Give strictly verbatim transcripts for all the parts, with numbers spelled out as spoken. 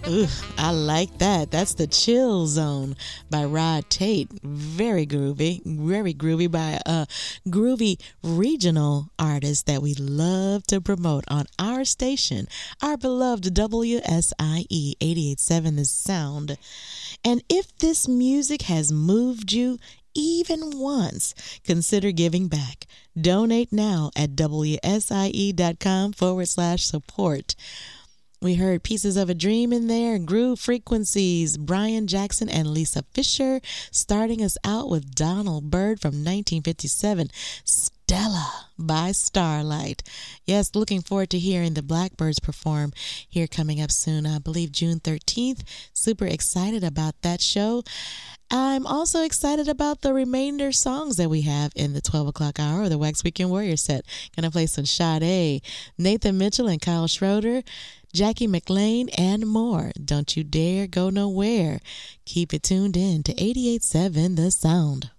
Ooh, I like that. That's the Chill Zone by Rod Tate. Very groovy. Very groovy by a groovy regional artist that we love to promote on our station, our beloved W S I E eighty-eight point seven The Sound. And if this music has moved you even once, consider giving back. Donate now at WSIE.com forward slash support. We heard Pieces of a Dream in there, Groove Frequencies, Brian Jackson and Lisa Fisher, starting us out with Donald Byrd from nineteen fifty-seven, Stella by Starlight. Yes, looking forward to hearing the Blackbyrds perform here coming up soon, I believe June thirteenth. Super excited about that show. I'm also excited about the remainder songs that we have in the twelve o'clock hour of the Wax Weekend Warrior set. Gonna play some Sade, Nathan Mitchell and Kyle Schroeder, Jackie McLean, and more. Don't you dare go nowhere. Keep it tuned in to eighty-eight point seven The Sound.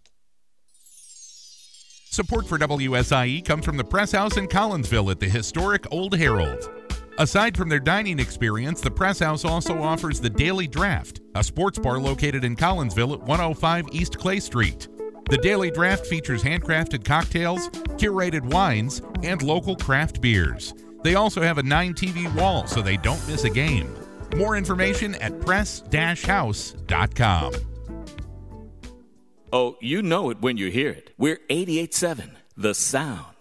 Support for W S I E comes from the Press House in Collinsville at the historic Old Herald. Aside from their dining experience, the Press House also offers the Daily Draft, a sports bar located in Collinsville at one oh five East Clay Street. The Daily Draft features handcrafted cocktails, curated wines, and local craft beers. They also have a nine T V wall so they don't miss a game. More information at press dash house dot com. Oh, you know it when you hear it. We're eighty-eight point seven, The Sound.